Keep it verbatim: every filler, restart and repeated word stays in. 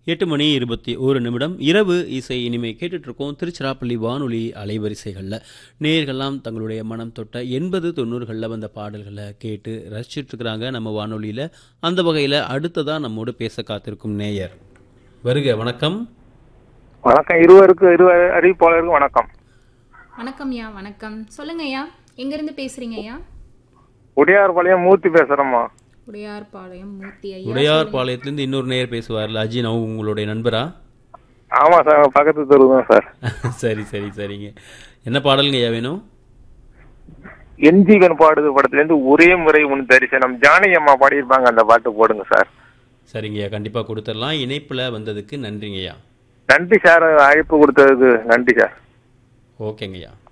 எட்டு மணி இருபத்தி ஒரு நிமிடம் இரவு இசை இனிமை கேட்டுட்டு இருக்கோம். திருச்சிராப்பள்ளி வானொலி அலைவரிசைகளில் நேயர்கள்லாம் தங்களுடைய மனம் தொட்ட எண்பது தொண்ணூறுகளில் வந்த பாடல்களை கேட்டு ரசிச்சுட்டு இருக்கிறாங்க நம்ம வானொலியில். அந்த வகையில் அடுத்ததாக நம்மோடு பேச காத்திருக்கும் நேயர் வருக. வணக்கம். வணக்கம். இருவருக்கு இருவர் அறிவிப்பாளருக்கு வணக்கம். வணக்கம் ஐயா. வணக்கம். சொல்லுங்க ஐயா, எங்க இருந்து பேசுறீங்க ஐயா? உடையார்பாளையம் மூர்த்தி பேசுறேம்மா. உடையார்பாளையம் மூர்த்தி ஐயா. உடையார்பாளையத்திலிருந்து இன்னொரு நேயர் பேசுவார்ல, அஜின், அவங்க உங்களுடைய நண்பரா? ஆமா சார், பக்கத்து தெரு தான் சார். சரி சரி சரிங்க. என்ன பாடலுங்க ஐயா வேணும்? என்ஜிகன் பாடுது படத்துல இருந்து ஒரே முறை உன் தரிசனம், ஜானகி அம்மா பாடியிருப்பாங்க, அந்த பாட்டு போடுங்க சார். சரிங்கய்யா, கண்டிப்பா கொடுத்துடலாம். இணைப்புல வந்ததுக்கு நன்றிங்கய்யா. நன்றி சார், அழைப்பு கொடுத்ததுக்கு நன்றி சார். ஓகேங்கய்யா.